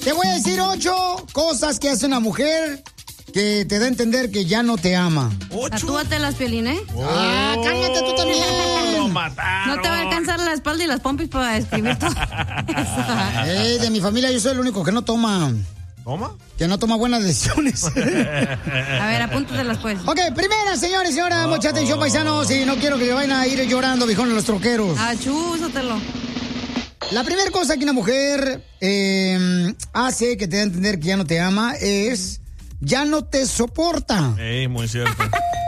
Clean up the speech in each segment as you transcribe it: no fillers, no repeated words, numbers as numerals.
Te voy a decir 8 cosas que hace una mujer que te da a entender que ya no te ama. Tatúatelas, Piolín, ¿eh? Cálmate tú también. Lo mataron. No te va a alcanzar la espalda y las pompis para escribir todo. De mi familia yo soy el único que no toma. ¿Toma? Que no toma buenas decisiones. A ver, apúntatelas, pues. Ok, primera, señores y señoras, mucha atención, paisanos. Y no quiero que vayan a ir llorando, viejones, los troqueros. Chúsatelo. La primera cosa que una mujer hace que te da a entender que ya no te ama es... ya no te soporta. Muy cierto.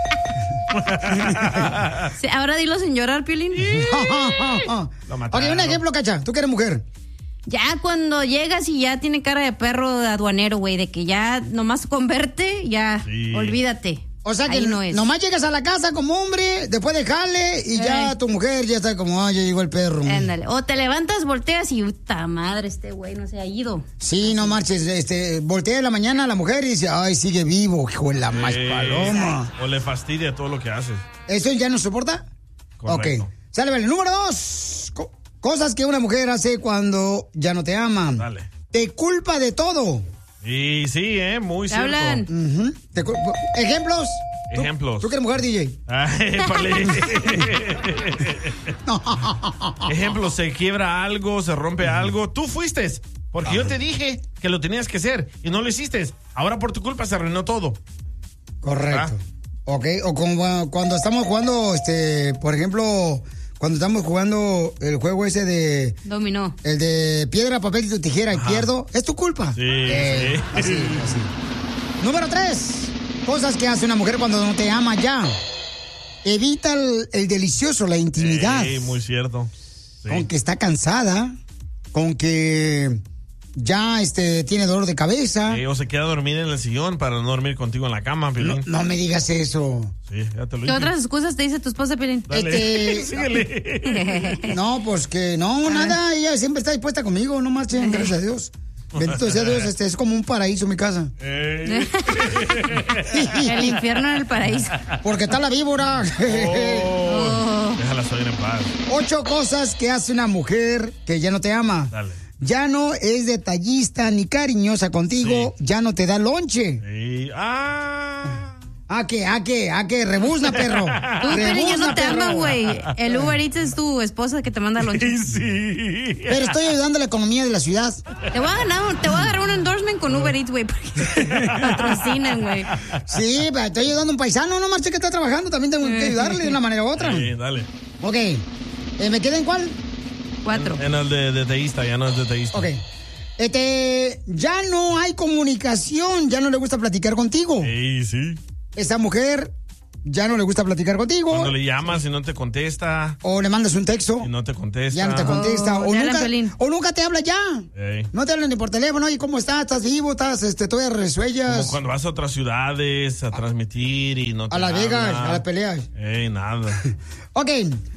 Sí, ahora dilo sin llorar, Piolín. Ok, un ejemplo, Cacha. Tú que eres mujer. Ya cuando llegas y ya tiene cara de perro de aduanero, güey, de que ya nomás con verte, ya, olvídate. O sea que ahí no es. Nomás llegas a la casa como hombre, después de jale, y ya tu mujer ya está como, ya llegó el perro. Ándale. O te levantas, volteas y, puta madre, este güey no se ha ido. Sí, no marches, voltea en la mañana a la mujer y dice, ay, sigue vivo, hijo de la más paloma. O le fastidia todo lo que haces. ¿Eso ya no soporta? Correcto. Ok. Sale, vale. Número 2. Cosas que una mujer hace cuando ya no te ama. Dale. Te culpa de todo. Y sí, muy cierto. Hablan. ¿Ejemplos? Ejemplos. ¿Tú que eres mujer, DJ? Ay, Ejemplo, se quiebra algo, se rompe algo. Tú fuiste, porque yo te dije que lo tenías que hacer y no lo hiciste. Ahora por tu culpa se arruinó todo. Correcto. Ok, o como cuando estamos jugando, por ejemplo, cuando estamos jugando el juego ese de... Dominó. El de piedra, papel y tijera y pierdo, es tu culpa. Sí, Así. Número 3. Cosas que hace una mujer cuando no te ama ya. Evita el delicioso, la intimidad. Sí, muy cierto. Sí. Con que está cansada, con que ya tiene dolor de cabeza. O se queda a dormir en el sillón para no dormir contigo en la cama, Piolín. No me digas eso. Sí, ya te lo dije. ¿Qué otras excusas te dice tu esposa, Piolín? Síguele. No, pues que no, nada. Ella siempre está dispuesta conmigo, no marchen, gracias a Dios. Bendito sea Dios, es como un paraíso mi casa. El infierno en el paraíso. Porque está la víbora. Déjala salir en paz. 8 cosas que hace una mujer que ya no te ama. Dale. Ya no es detallista ni cariñosa contigo, ya no te da lonche. Sí. ¿A qué? Rebuzna, perro. Tú, pero ya no te ama, güey. El Uber Eats es tu esposa que te manda lonche. Sí. Pero estoy ayudando a la economía de la ciudad. Te voy a agarrar un endorsement con Uber Eats, güey, porque patrocinan, güey. Sí, pero estoy ayudando a un paisano, no marche que está trabajando, también tengo que ayudarle de una manera u otra. Sí, dale. Ok, ¿me queda en cuál? 4. En el de deteísta, ya no es deteísta. Ok. Ya no hay comunicación, ya no le gusta platicar contigo. Sí. Esa mujer ya no le gusta platicar contigo. Cuando le llamas y no te contesta. O le mandas un texto. Y no te contesta. Ya no te contesta. O nunca te habla ya. Ey. No te hablan ni por teléfono. ¿Y cómo estás? ¿Estás vivo? ¿Estás todavía resuellas? Como cuando vas a otras ciudades a transmitir y no te A Las Vegas, habla. a las peleas. Nada. Ok.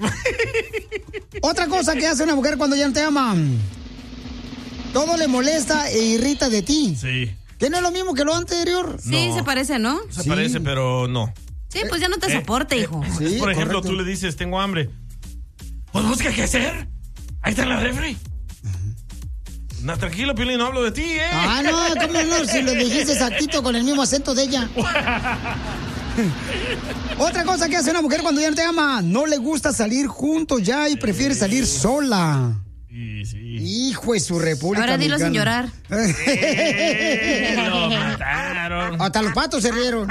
Otra cosa que hace una mujer cuando ya no te ama. Todo le molesta e irrita de ti. Sí. ¿Que no es lo mismo que lo anterior? Sí, No. se parece, ¿no? Se parece, pero no. Sí, pues ya no te soporta, hijo. Sí, Por ejemplo, correcto. tú le dices, tengo hambre. Pues busca qué hacer. Ahí está la refri. No, tranquilo, Piolín, no hablo de ti, ¿eh? No, ¿cómo no? Si lo dijiste exactito con el mismo acento de ella. Otra cosa que hace una mujer cuando ya no te ama, no le gusta salir juntos ya y prefiere salir sola. Sí. Hijo de su república. Ahora dilo sin llorar. Lo mataron. Hasta los patos se rieron.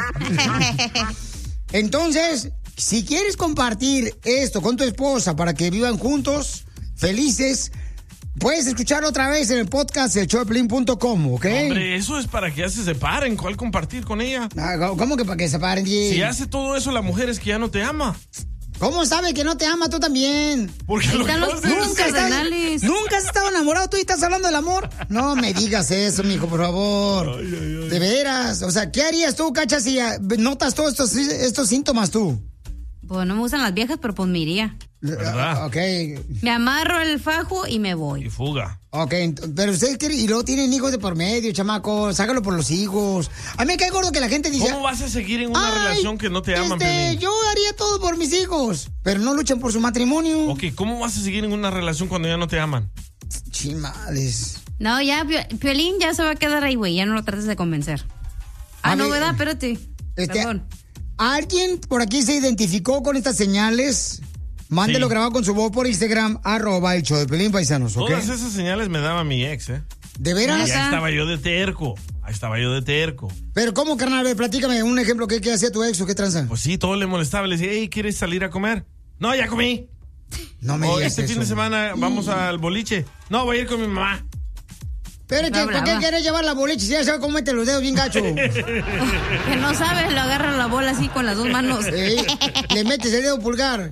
Entonces, si quieres compartir esto con tu esposa para que vivan juntos, felices, puedes escuchar otra vez en el podcast elshowdepiolín.com, ¿ok? Hombre, eso es para que ya se separen. ¿Cuál compartir con ella? ¿Cómo que para que se separen? Si hace todo eso, la mujer es que ya no te ama. ¿Cómo sabe que no te ama tú también? Porque lo que los vas a decir- puntos cardenales. ¿Nunca has estado enamorado tú y estás hablando del amor? No me digas eso, mijo, por favor. De veras. O sea, ¿qué harías tú, Cacha, si notas todos estos síntomas tú? Pues no me gustan las viejas, pero pues me iría. ¿Verdad? Ok. Me amarro el fajo y me voy. Y fuga. Ok, pero ustedes quieren, y luego tienen hijos de por medio, chamacos, sácalo por los hijos. A mí me cae gordo que la gente dice... ¿Cómo vas a seguir en una relación que no te aman, Piolín? Yo haría todo por mis hijos, pero no luchan por su matrimonio. Ok, ¿cómo vas a seguir en una relación cuando ya no te aman? Chimales. No, ya, Piolín ya se va a quedar ahí, güey. Ya no lo trates de convencer. No, ¿verdad? Espérate. Perdón. ¿Alguien por aquí se identificó con estas señales? Mándelo grabado con su voz por Instagram, @el show de Piolín, paisanos, ¿ok? Todas esas señales me daba mi ex, ¿De veras? Ya estaba yo de terco. Pero ¿cómo, carnal? A ver, platícame un ejemplo. ¿Qué hacía tu ex o qué tranza? Pues sí, todo le molestaba. Le decía, hey, ¿quieres salir a comer? No, ya comí. No me digas este eso. fin de semana vamos al boliche. No, voy a ir con mi mamá. Espérate, ¿por qué quieres llevar la boliche? Si ya sabes cómo mete los dedos bien gacho. Que no sabes, lo agarra la bola así con las dos manos. Le metes el dedo pulgar.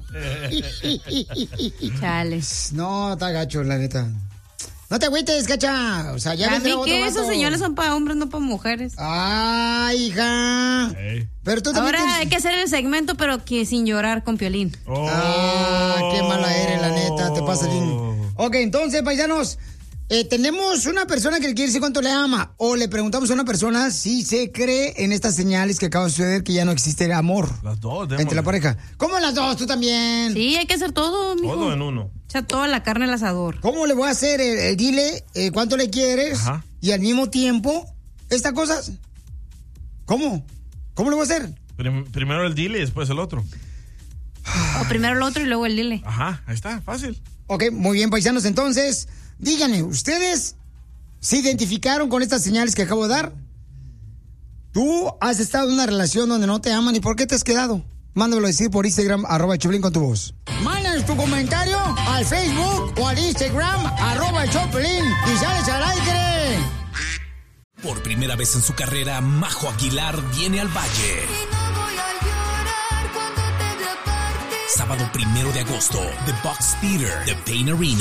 Chales. No, está gacho, la neta. No te agüites, cacha. O sea, ya vendrá otro vato. Esas señales son para hombres, no para mujeres. Ay, hija. Pero tú también ahora hay que hacer el segmento, pero que sin llorar con Piolín. Qué mala eres, la neta. Te pasa bien. Ok, entonces, paisanos, tenemos una persona que le quiere decir cuánto le ama. O le preguntamos a una persona si se cree en estas señales que acaban de suceder, que ya no existe amor. Las dos, entre la pareja. ¿Cómo las dos? ¿Tú también? Sí, hay que hacer todo, mijo. Todo en uno. Echa toda la carne al asador. ¿Cómo le voy a hacer? Dile cuánto le quieres. Ajá. Y al mismo tiempo, estas cosas. ¿Cómo? ¿Cómo le voy a hacer? Primero el dile y después el otro. O primero el otro y luego el dile. Ajá, ahí está, fácil. Ok, muy bien, paisanos. Entonces, díganme, ¿ustedes se identificaron con estas señales que acabo de dar? ¿Tú has estado en una relación donde no te aman y por qué te has quedado? Mándamelo a decir por Instagram, @Choplin con tu voz. Mándanos tu comentario al Facebook o al Instagram, @Choplin y sales al aire. Por primera vez en su carrera, Majo Aguilar viene al Valle. Sábado 1 de agosto, The Box Theater, The Pain Arena.